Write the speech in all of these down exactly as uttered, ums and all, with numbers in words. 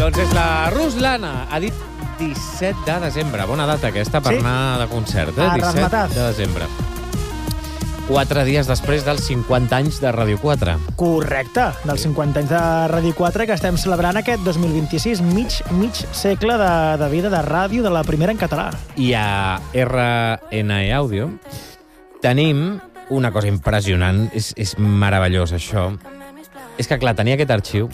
Doncs és la Ruslana. Ha dit disset de desembre. Bona data aquesta per Sí. anar de concert. Eh? A disset Ramataz. de desembre. Quatre dies després dels cinquanta anys de Ràdio quatre. Correcte, dels cinquanta anys de Ràdio quatre que estem celebrant aquest dos mil vint-i-sis, mig, mig segle de, de vida de ràdio de la primera en català. I a R N E Audio tenim una cosa impressionant. És, és meravellós, això. És que, clar, tenia aquest arxiu.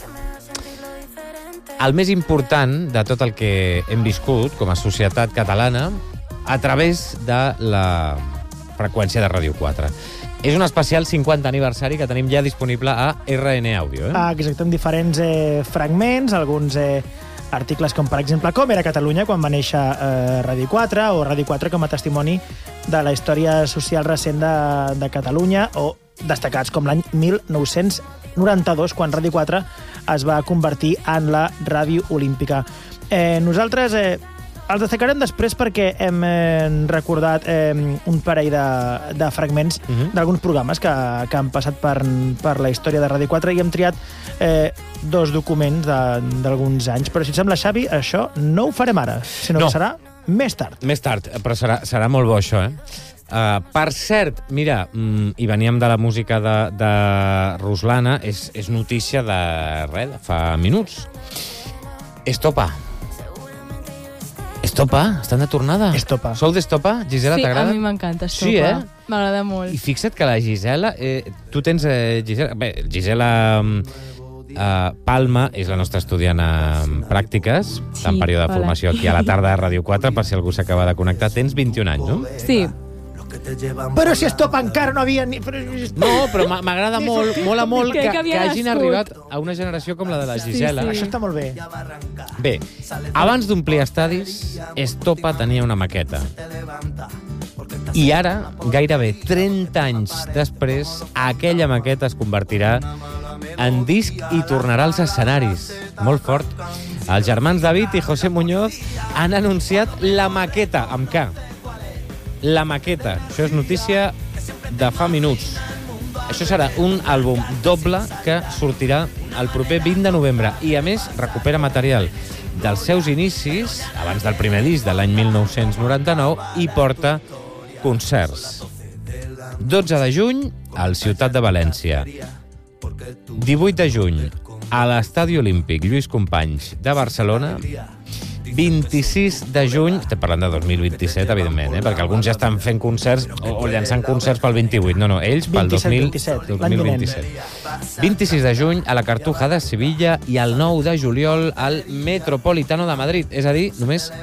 El més important de tot el que hem viscut com a societat catalana a través de la freqüència de Ràdio quatre. És un especial cinquanta aniversari que tenim ja disponible a R N Audio. Eh? Ah, exacte, amb diferents eh, fragments, alguns eh, articles com, per exemple, com era Catalunya quan va néixer eh, Ràdio quatre, o Ràdio quatre com a testimoni de la història social recent de, de Catalunya, o destacats com l'any mil nou-cents noranta-dos, quan Ràdio quatre es va convertir en la ràdio olímpica. Eh, nosaltres eh, els destacarem després perquè hem eh, recordat eh, un parell de, de fragments uh -huh. d'alguns programes que, que han passat per, per la història de Ràdio quatre i hem triat eh, dos documents d'alguns anys. Però si et sembla, Xavi, això no ho farem ara, sinó No. que serà més tard. Més tard, però serà, serà molt bo, això, eh? Uh, per cert, mira, mm, i veníem de la música de, de Ruslana, és, és notícia de res, de fa minuts. Estopa. Estopa? Estan de tornada? Estopa. Sou d'Estopa? Gisela, Sí, t'agrada? a mi m'encanta Estopa. Sí, eh? M'agrada molt. I fixa't que la Gisela... Eh, tu tens eh, Gisela... Bé, Gisela eh, Palma és la nostra estudiant en pràctiques, Sí, en període de hola. formació aquí a la tarda de Ràdio quatre, per si algú s'acaba de connectar. Tens vint-i-un anys, no? Sí, Però si Estopa encara no havia... Ni... Però... No, però m'a- m'agrada molt, mola molt que, Que- que que havia hagin nascut. arribat a una generació com la de la Gisela. Sí, Això està molt bé. Bé, abans d'omplir estadis, Estopa tenia una maqueta. I ara, gairebé trenta anys després, aquella maqueta es convertirà en disc i tornarà als escenaris. Molt fort. Els germans David i José Muñoz han anunciat la maqueta, amb K. La maqueta. Això és notícia de fa minuts. Això serà un àlbum doble que sortirà el proper vint de novembre i, a més, recupera material dels seus inicis, abans del primer disc de l'any mil nou-cents noranta-nou, i porta concerts. dotze de juny, al Ciutat de València. divuit de juny, a l'Estadi Olímpic Lluís Companys de Barcelona. vint-i-sis de juny, estem parlant de dos mil vint-i-set, evidentment, eh? Perquè alguns ja estan fent concerts o, o llançant concerts pel vint-i-vuit. No, no, ells pel dos mil vint-i-set, dos l'any mil vinent. vint-i-set. vint-i-sis de juny, a la Cartuja de Sevilla, i el nou de juliol al Metropolitano de Madrid. És a dir, només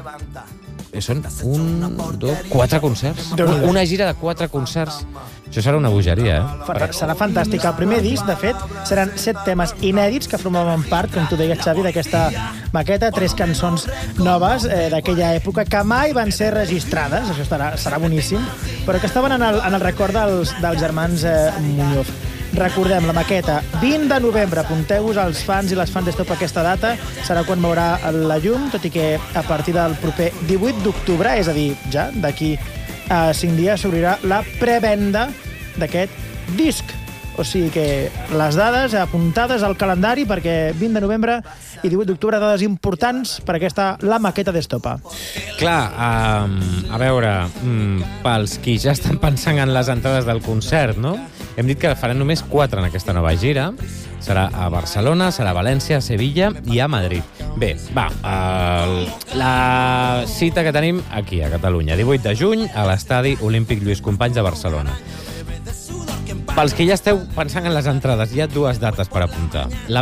són un, dos, quatre concerts. Déu-n'hi-do. Una gira de quatre concerts. Això serà una bogeria, eh? Fa- Serà fantàstic. El primer disc, de fet, seran set temes inèdits que formaven part, com tu deies, Xavi, d'aquesta maqueta, tres cançons noves eh, d'aquella època que mai van ser registrades, això estarà, serà boníssim, però que estaven en el, en el record dels, dels germans eh, Muñoz. Recordem, la maqueta, vint de novembre, apunteu-vos als fans i les fans d'Estopa aquesta data, serà quan veurà la llum, tot i que a partir del proper divuit d'octubre, és a dir, ja, d'aquí a cinc dies, s'obrirà la prevenda d'aquest disc. O sigui que les dades apuntades al calendari, perquè vint de novembre i divuit d'octubre, dades importants per aquesta la maqueta d'Estopa. Clar, um, a veure, um, pels qui ja estan pensant en les entrades del concert, no? Hem dit que faran només quatre en aquesta nova gira. Serà a Barcelona, serà a València, a Sevilla i a Madrid. Bé, va, el, la cita que tenim aquí, a Catalunya. divuit de juny, a l'Estadi Olímpic Lluís Companys de Barcelona. Pels que ja esteu pensant en les entrades, hi ha dues dates per apuntar. La